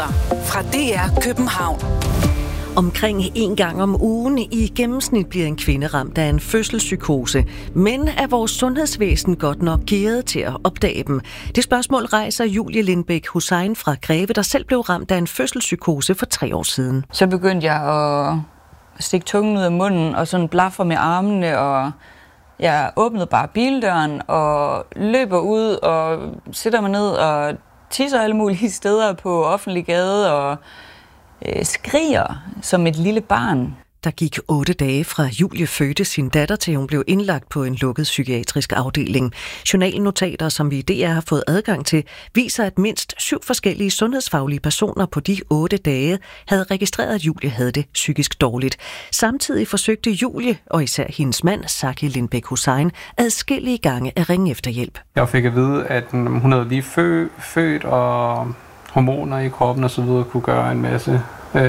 nyheder fra DR København. Omkring en gang om ugen i gennemsnit bliver en kvinde ramt af en fødselspsykose. Men er vores sundhedsvæsen godt nok gearet til at opdage dem? Det spørgsmål rejser Julie Lindbæk Hussein fra Greve, der selv blev ramt af en fødselspsykose for 3 år siden. Så begyndte jeg at stikke tungen ud af munden og sådan blaffer med armene, og jeg åbnede bare bildøren og løber ud og sætter mig ned og tisser alle mulige steder på offentlig gade og skriger som et lille barn. Der gik 8 dage fra Julie fødte sin datter, til hun blev indlagt på en lukket psykiatrisk afdeling. Journalnotater, som vi i DR har fået adgang til, viser, at mindst 7 forskellige sundhedsfaglige personer på de 8 dage havde registreret, at Julie havde det psykisk dårligt. Samtidig forsøgte Julie, og især hendes mand, Zaki Lindbæk Hussein, adskillige gange at ringe efter hjælp. Jeg fik at vide, at hun havde lige født, og hormoner i kroppen og så videre kunne gøre en masse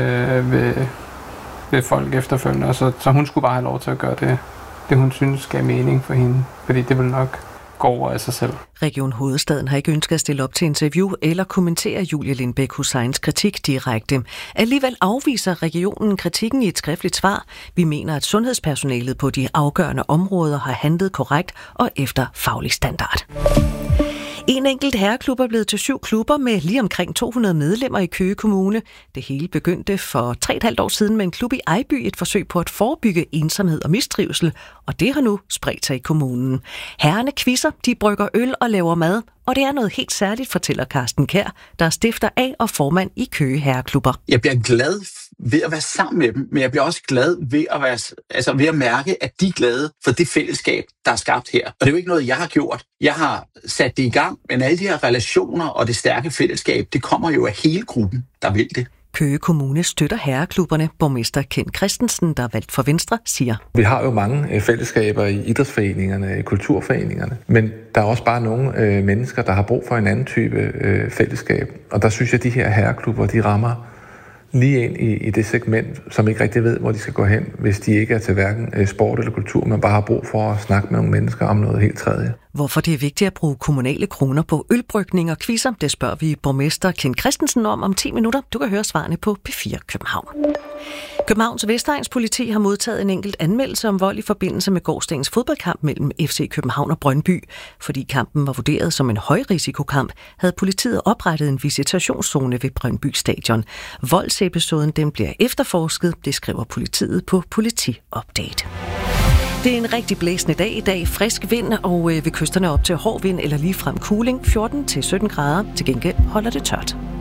ved folk efterfølgende, så hun skulle bare have lov til at gøre det hun synes gav mening for hende, fordi det ville nok gå over af sig selv. Region Hovedstaden har ikke ønsket at stille op til interview eller kommentere Julie Lindbæk Husseins kritik direkte. Alligevel afviser regionen kritikken i et skriftligt svar. Vi mener, at sundhedspersonalet på de afgørende områder har handlet korrekt og efter faglig standard. En enkelt herreklub er blevet til 7 klubber med lige omkring 200 medlemmer i Køge Kommune. Det hele begyndte for 3,5 år siden med en klub i Ejby, et forsøg på at forebygge ensomhed og mistrivsel, og det har nu spredt sig i kommunen. Herrerne quizzer, de brygger øl og laver mad, og det er noget helt særligt, fortæller Carsten Kjær, der er stifter af og formand i Køge Herreklubber. Jeg bliver glad ved at være sammen med dem, men jeg bliver også glad ved ved at mærke, at de er glade for det fællesskab, der er skabt her. Og det er jo ikke noget, jeg har gjort. Jeg har sat det i gang, men alle de her relationer og det stærke fællesskab, det kommer jo af hele gruppen, der vil det. Køge Kommune støtter herreklubberne. Borgmester Ken Christensen, der er valgt for Venstre, siger: Vi har jo mange fællesskaber i idrætsforeningerne, i kulturforeningerne, men der er også bare nogle mennesker, der har brug for en anden type fællesskab. Og der synes jeg, at de her herreklubber, de rammer lige ind i det segment, som ikke rigtig ved, hvor de skal gå hen, hvis de ikke er til hverken sport eller kultur, men bare har brug for at snakke med nogle mennesker om noget helt tredje. Hvorfor det er vigtigt at bruge kommunale kroner på ølbrygning og quizzer, det spørger vi borgmester Ken Christensen om 10 minutter. Du kan høre svarene på P4 København. Københavns Vestegns politi har modtaget en enkelt anmeldelse om vold i forbindelse med gårsdagens fodboldkamp mellem FC København og Brøndby. Fordi kampen var vurderet som en højrisikokamp, havde politiet oprettet en visitationszone ved Brøndby Stadion. Voldsepisoden den bliver efterforsket, det skriver politiet på Politi-update. Det er en rigtig blæsende dag i dag. Frisk vind og ved kysterne op til hård vind eller ligefrem kuling. 14-17 grader. Til gengæld holder det tørt.